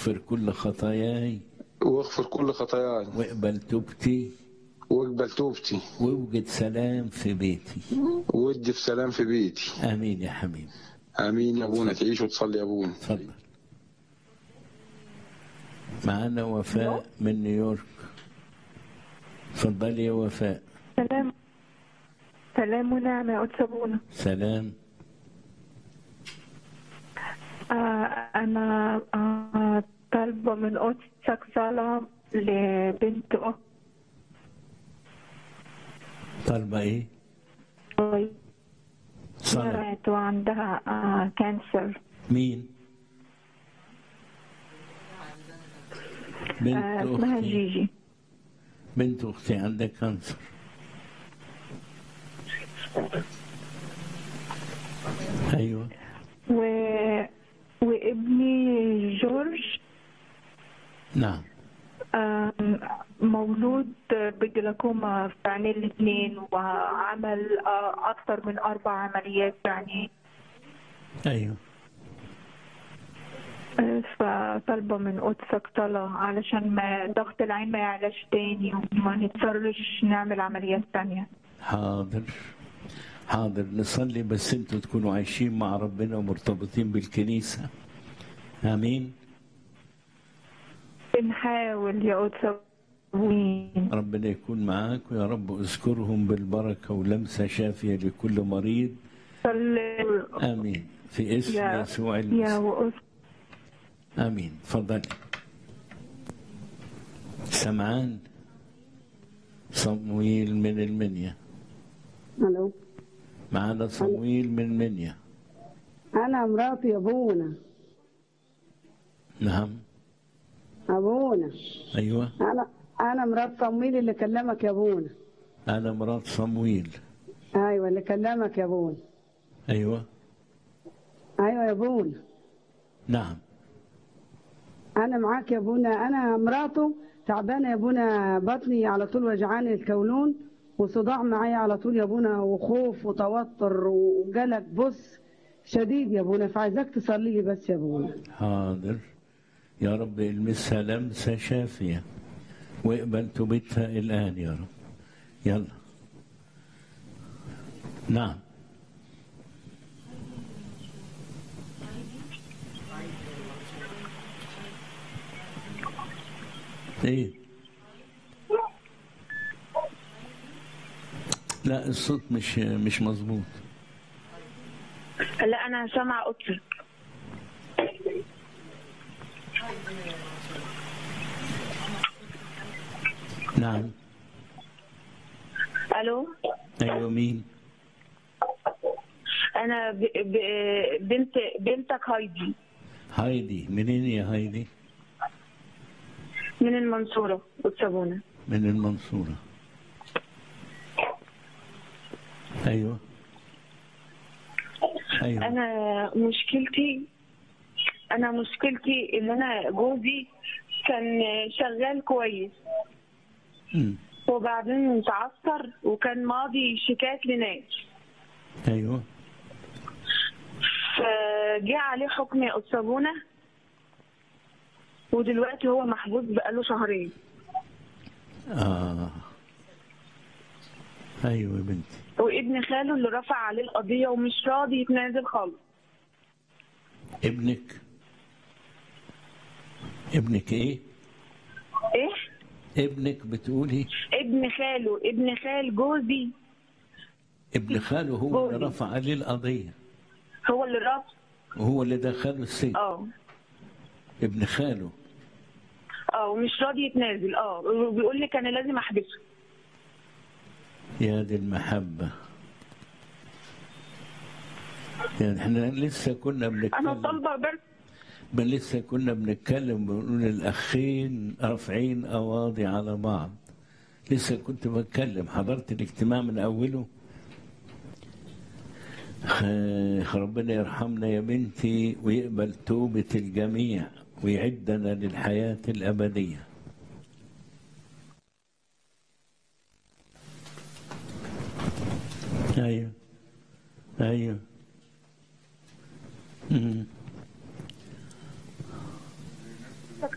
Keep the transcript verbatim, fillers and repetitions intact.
واغفر كل خطاياي واغفر كل خطاياي واقبل توبتي واقبل توبتي واوجد سلام في بيتي. وادي في سلام في بيتي. امين يا حبيبي. امين يا ابونا. تعيش وتصلي يا ابونا. اتفضل. معانا وفاء من نيويورك. اتفضلي يا وفاء. سلام سلام ونعمة يا قدس أبونا. سلام. آه أنا آه طالبة من قدسك صلاة لبنت أختي. طالبة إيه؟ صلاة. وعندها آه كانسر. مين؟ بنت آه أختي. اسمها جيجي. بنت أختي عندها كانسر. أيوة. و... وابني جورج. نعم. مولود بجلاكوما في عينيه الاثنين، وعمل أكثر من أربع عمليات يعني. أيوة. فطالبة من قدسك طلع علشان ما ضغط العين ما يعلاش تاني وما نضطرش نعمل عمليات تانية. حاضر حاضر نصلي، بس انتوا تكونوا عايشين مع ربنا ومرتبطين بالكنيسة. آمين. بنحاول يا قدس. ربنا يكون معاك، ويا رب اذكرهم بالبركة ولمسة شافية لكل مريض. آمين في اسم يسوع المسيح. آمين. تفضلي. سمعان صمويل من المنيا. الو. معانا صمويل من المنيا. انا مراتي يا ابونا. نعم. ابونا. ايوه. انا انا مرات صمويل اللي كلمك يا ابونا. انا مرات صمويل. ايوه اللي كلمك يا ابونا. ايوه. ايوه يا ابونا. نعم. انا معاك يا ابونا. انا مراته تعبانه يا ابونا، بطني على طول وجعاني الكولون، وصداع معايا على طول يا ابونا، وخوف وتوتر وجلك بص شديد يا ابونا، فعايزاك تصلي لي بس يا ابونا. حاضر. يا رب المسها لمسه شافيه واقبل توبتها الان يا رب. يلا. نعم. ايه؟ لا الصوت مش مش مظبوط. لا انا سامعه قدسك. نعم. الو. ايوه مين؟ انا ب... ب... بنت بنتك هايدي. هايدي منين يا هايدي؟ من المنصورة والصابونة. من المنصورة. أيوة. أيوة. أنا مشكلتي أنا مشكلتي إن أنا جوزي كان شغال كويس. م. وبعدين تعثر وكان ماضي شيكات لناس. أيوة. فجاء عليه حكم يا الصابونة، ودلوقتي هو محبوس بقاله شهرين. آه أيوة يا بنتي. وابن خاله اللي رفع عليه القضية ومش راضي يتنازل خالص. ابنك ابنك إيه؟ إيه؟ ابنك بتقولي؟ ابن خاله ابن خال جوزي. ابن خاله هو جوزي. اللي رفع عليه القضية. هو اللي رفع. وهو اللي دخله السجن. اه. ابن خاله. اه ومش راضي يتنازل. اه وبيقول لي كان لازم احبسه. يا دي المحبة. يعني احنا لسه كنا بنتكلم. انا طالبة بس. بل لسه كنا بنتكلم بنقول الأخين رافعين أواضي على بعض. لسه كنت بتكلم، حضرت الاجتماع من أوله. ربنا يرحمنا يا بنتي ويقبل توبة الجميع ويعدنا للحياة الأبدية. أيوه أيوه.